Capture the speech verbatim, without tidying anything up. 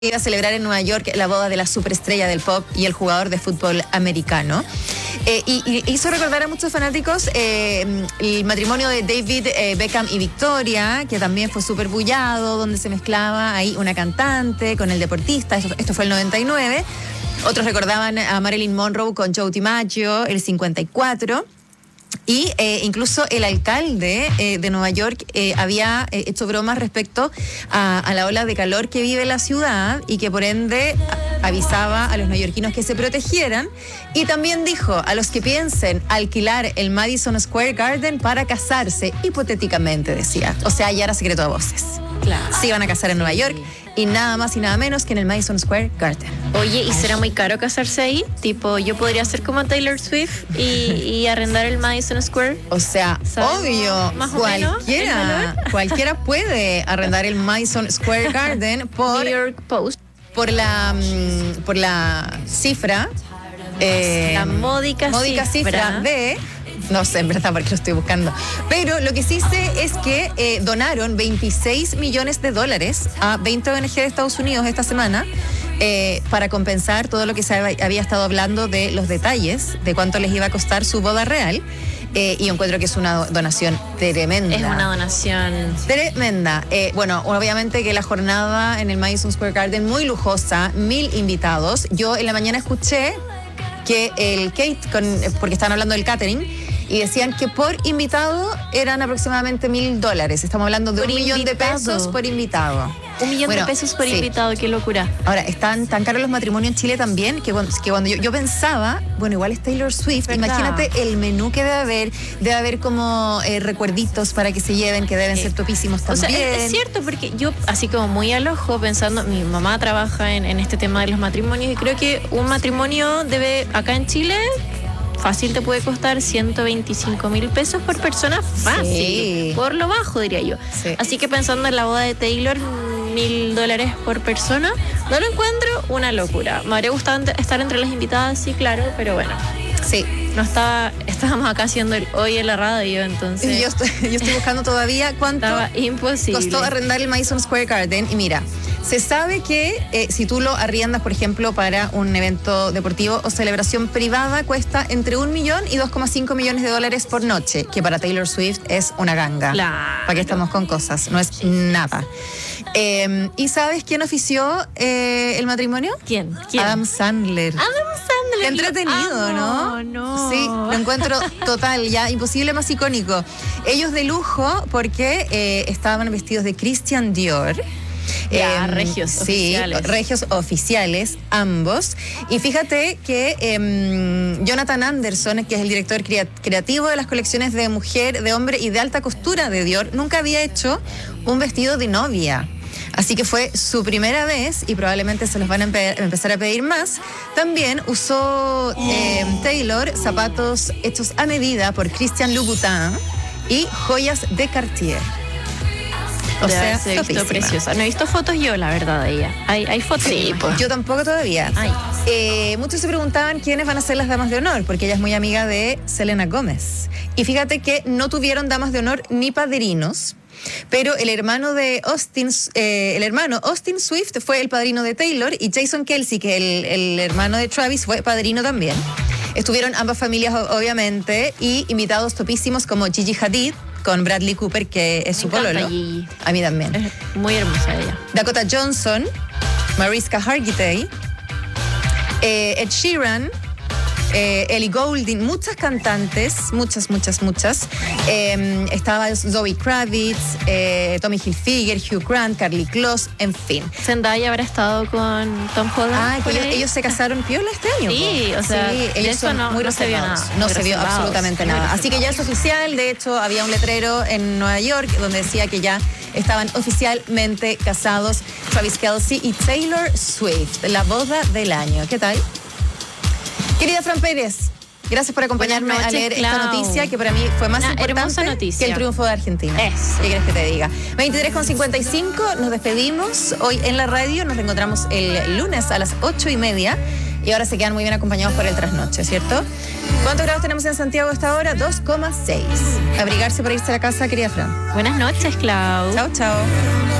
Iba a celebrar en Nueva York la boda de la superestrella del pop y el jugador de fútbol americano. Eh, y, y hizo recordar a muchos fanáticos eh, el matrimonio de David eh, Beckham y Victoria, que también fue súper bullado, donde se mezclaba ahí una cantante con el deportista. Esto, esto fue el noventa y nueve. Otros recordaban a Marilyn Monroe con Joe DiMaggio, el cincuenta y cuatro. Y eh, incluso el alcalde eh, de Nueva York eh, había eh, hecho bromas respecto a, a la ola de calor que vive la ciudad y que por ende a, avisaba a los neoyorquinos que se protegieran. Y también dijo a los que piensen alquilar el Madison Square Garden para casarse, hipotéticamente decía. O sea, ya era secreto a voces. Claro. Se iban a casar en Nueva York y nada más y nada menos que en el Madison Square Garden. Oye, ¿y será muy caro casarse ahí? Tipo, yo podría ser como Taylor Swift y, y arrendar el Madison Square. O sea, obvio, más o menos cualquiera, cualquiera puede arrendar el Madison Square Garden por, New York Post. por la mm, por la cifra, eh, La módica, módica cifra. cifra de, no sé en verdad porque lo estoy buscando, pero lo que sí sé es que eh, donaron veintiséis millones de dólares a veinte O N G de Estados Unidos esta semana eh, para compensar todo lo que se había estado hablando de los detalles de cuánto les iba a costar su boda real. Eh, y encuentro que es una donación tremenda. Es una donación tremenda. Eh, bueno, obviamente que la jornada en el Madison Square Garden muy lujosa, mil invitados. Yo en la mañana escuché que el Kate, con, porque estaban hablando del catering, y decían que por invitado eran aproximadamente mil dólares. Estamos hablando de Por un millón de invitado. pesos por invitado. un millón Bueno, de pesos por sí. invitado, qué locura. Ahora, están tan caros los matrimonios en Chile también, que cuando, que cuando yo, yo pensaba, bueno, igual es Taylor Swift, ¿verdad? imagínate el menú que debe haber, debe haber como eh, recuerditos para que se lleven, que deben Sí. ser topísimos O sea, también. es, es cierto, porque yo, así como muy al ojo, pensando, mi mamá trabaja en, en este tema de los matrimonios y creo que un matrimonio debe, acá en Chile, fácil te puede costar ciento veinticinco mil pesos por persona, fácil, Sí. por lo bajo diría yo. Sí. Así que pensando en la boda de Taylor, mil dólares por persona, no lo encuentro una locura. Me habría gustado ent- estar entre las invitadas, sí, claro, pero bueno, Sí. no estaba, estábamos acá haciendo el hoy en la radio, entonces Yo estoy, yo estoy buscando todavía cuánto estaba imposible. costó arrendar el Madison Square Garden. Y mira, se sabe que eh, si tú lo arriendas, por ejemplo, para un evento deportivo o celebración privada, cuesta entre un millón y dos coma cinco millones de dólares por noche, que para Taylor Swift es una ganga. Claro. ¿Para qué estamos con cosas? No es nada. Eh, ¿Y sabes quién ofició eh, el matrimonio? ¿Quién? ¿Quién? Adam Sandler. Adam Sandler. Entretenido, lo ¿no? amo, no. Sí, lo encuentro total, ya imposible más icónico. Ellos de lujo porque eh, estaban vestidos de Christian Dior. Ya, Em, regios sí, oficiales. regios oficiales, ambos. Y fíjate que em, Jonathan Anderson, que es el director crea- creativo de las colecciones de mujer, de hombre y de alta costura de Dior, nunca había hecho un vestido de novia. Así que fue su primera vez y probablemente se los van a empe- empezar a pedir más. También usó eh, Taylor zapatos hechos a medida por Christian Louboutin y joyas de Cartier. O Debe sea, haberse visto topísima. preciosa. No he visto fotos yo, la verdad, de ella. Hay, hay fotos. Sí, pues. Yo tampoco todavía. Ay. Eh, muchos se preguntaban quiénes van a ser las damas de honor, porque ella es muy amiga de Selena Gómez. Y fíjate que no tuvieron damas de honor ni padrinos, pero el hermano de Austin, eh, el hermano Austin Swift fue el padrino de Taylor y Jason Kelsey, que el, el hermano de Travis, fue padrino también. Estuvieron ambas familias, o- obviamente, y invitados topísimos como Gigi Hadid, con Bradley Cooper, que es Me su encanta pololo. Gigi. A mí también. Es muy hermosa ella. Dakota Johnson, Mariska Hargitay, eh, Ed Sheeran, eh, Ellie Goulding, muchas cantantes, muchas, muchas, muchas. Eh, estaba Zoe Kravitz, eh, Tommy Hilfiger, Hugh Grant, Carly Kloss, en fin. Zendaya habrá estado con Tom Holland. Ah, que por ellos, ahí. ellos se casaron piola este año. Sí, po. o sea, Sí, de ellos eso son no- muy no se vio reservados. nada, No muy se vio reservados, absolutamente muy nada. Así que ya es reservados. oficial. De hecho, había un letrero en Nueva York donde decía que ya estaban oficialmente casados Travis Kelce y Taylor Swift. La boda del año. ¿Qué tal? Querida Fran Pérez, gracias por acompañarme Buenas a noches, leer esta Clau. noticia que para mí fue más Una hermosa importante noticia. que el triunfo de Argentina. Eso. ¿Qué quieres que te diga? veintitrés con cincuenta y cinco, nos despedimos hoy en la radio. Nos reencontramos el lunes a las ocho y media. Y ahora se quedan muy bien acompañados por el trasnoche, ¿cierto? ¿Cuántos grados tenemos en Santiago hasta ahora? dos coma seis. Abrigarse para irse a la casa, querida Fran. Buenas noches, Clau. Chao, chao.